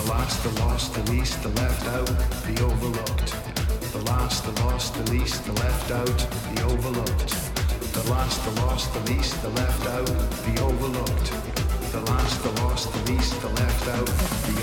last, the lost, the least, the left out, the overlooked. The last, the lost, the least, the left out, the overlooked. The last, the lost, the least, the left out, the overlooked. The last, the lost, the least, the left out, the